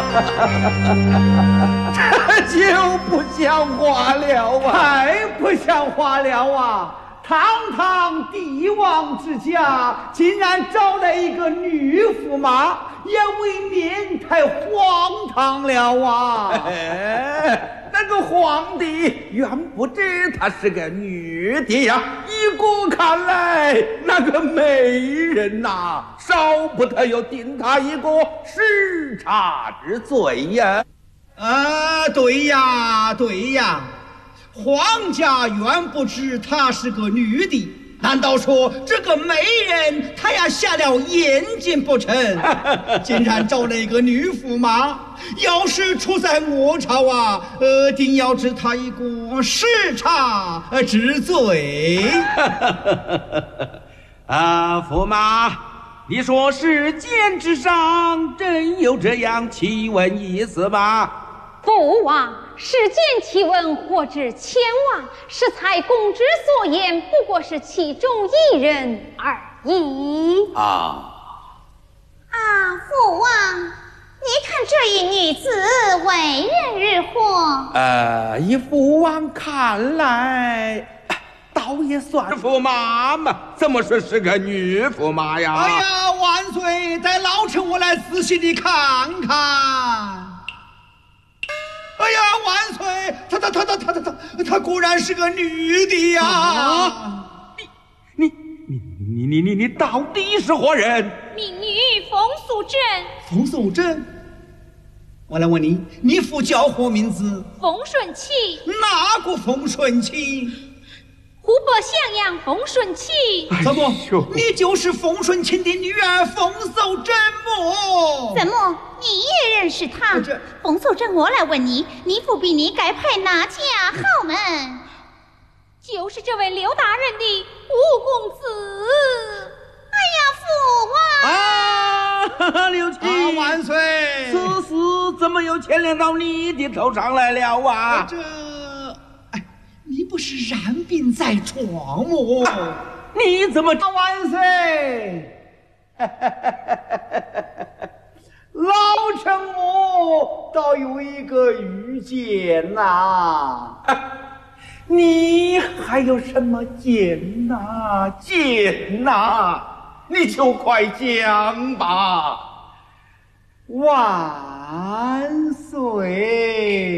这就不像话了啊！ 太不像话了啊！堂堂帝王之家，竟然招来一个女驸马，也未免太荒唐了啊！ 那个皇帝原不知她是个女的呀，依古看来，那个媒人呐，少不得要定他一个失察之罪呀。 对呀，对呀，皇家原不知她是个女的，难道说这个媒人她呀下了眼睛不成？竟然招了一个女驸马，要是出在我朝啊，定要治她一个失察之罪。 驸马，你说世间之上真有这样奇闻异事吗？ 父王，世间奇闻或至千万，适才公之所言不过是其中一人而已。 父王，你看这一女子为人如何？ 以父王看来，倒也算驸马嘛，怎么说是个女驸马呀？ 哎呀，万岁！待老臣我来仔细的看看。哎呀，万岁！她果然是个女的呀！ 你到底是何人？ 命女冯素贞。 冯素贞，我来问你，你父叫何名字？ 冯顺起。 哪个冯顺起？ 湖北襄阳冯顺起。 怎么？你就是冯顺清的女儿冯素贞么？ 怎么？你也认识他？冯素贞，我来问你，你父逼你该派哪家好门？ 就是这位刘大人的五公子。 哎呀， 父王！刘琦， 万岁！ 此事怎么又牵连到你的头上来了啊？ 你不是染病在床么？ 你怎么？ 万岁！老臣我倒有一个预见呐。 你还有什么见呐？见呐？你就快讲吧。 万岁！